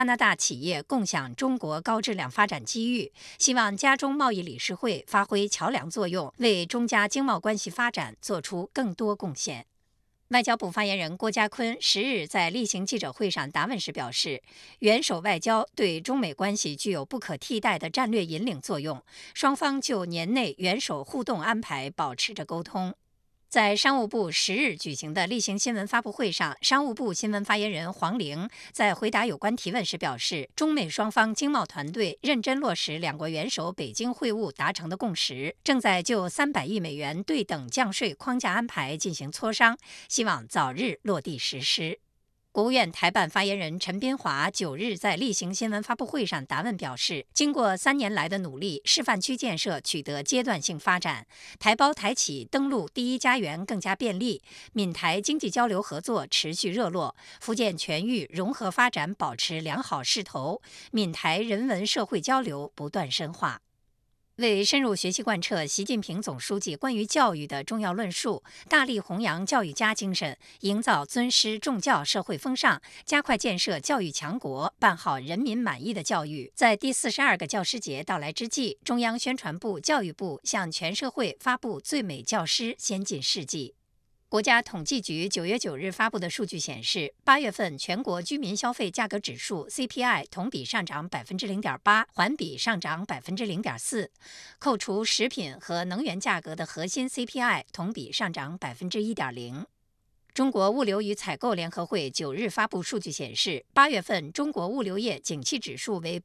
加拿大企业共享中国高质量发展机遇，希望加中贸易理事会发挥桥梁作用，为中加经贸关系发展做出更多贡献。外交部发言人郭家坤10日在例行记者会上答问时表示，元首外交对中美关系具有不可替代的战略引领作用，双方就年内元首互动安排保持着沟通。在商务部10日举行的例行新闻发布会上，商务部新闻发言人黄玲在回答有关提问时表示，中美双方经贸团队认真落实两国元首北京会晤达成的共识，正在就300亿美元对等降税框架安排进行磋商，希望早日落地实施。国务院台办发言人陈斌华9日在例行新闻发布会上答问表示，经过3年来的努力，示范区建设取得阶段性发展，台胞台企登陆第一家园更加便利，闽台经济交流合作持续热络，福建全域融合发展保持良好势头，闽台人文社会交流不断深化。为深入学习贯彻习近平总书记关于教育的重要论述，大力弘扬教育家精神，营造尊师重教社会风尚，加快建设教育强国，办好人民满意的教育。在第42个教师节到来之际，中央宣传部、教育部向全社会发布最美教师先进事迹。国家统计局9月9日发布的数据显示，8月份全国居民消费价格指数 CPI 同比上涨0.8%，环比上涨0.4%。扣除食品和能源价格的核心 CPI 同比上涨1.0%。中国物流与采购联合会9日发布数据显示，8月份中国物流业景气指数为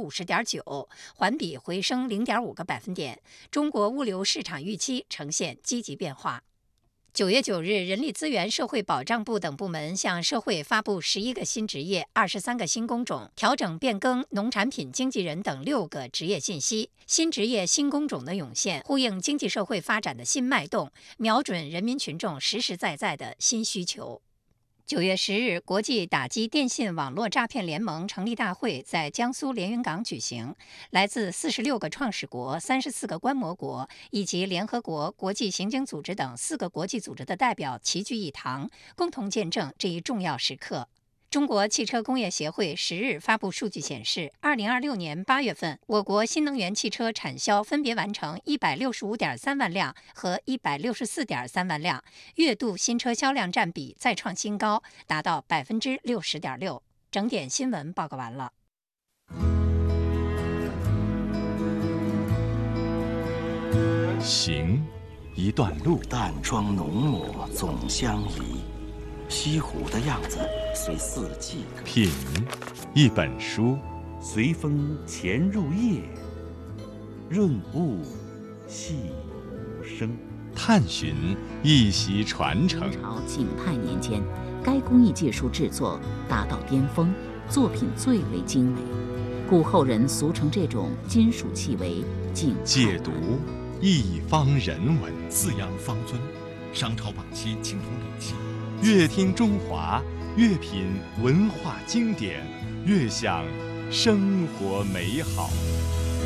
50.9%，环比回升0.5个百分点。中国物流市场预期呈现积极变化。9月9日，人力资源社会保障部等部门向社会发布11个新职业、23个新工种，调整变更农产品经纪人等6个职业信息。新职业、新工种的涌现，呼应经济社会发展的新脉动，瞄准人民群众实实在在的新需求。9月10日，国际打击电信网络诈骗联盟成立大会在江苏连云港举行，来自46个创始国、34个观摩国以及联合国、国际刑警组织等4个国际组织的代表齐聚一堂，共同见证这一重要时刻。中国汽车工业协会10日发布数据显示，2026年8月份，我国新能源汽车产销分别完成165.3万辆和164.3万辆，月度新车销量占比再创新高，达到60.6%。整点新闻报告完了。 行，一段路， 淡妆浓抹总相宜。西湖的样子随四季更品，一本书， 随风潜入夜，润物细无声。 探寻一席传承。 明朝景泰年间，该工艺技术制作达到巅峰，作品最为精美，故后人俗称这种金属器为景泰蓝。 解读一方人文， 四羊方尊，商朝晚期青铜礼器。 越听中华，越品文化经典，越享生活美好。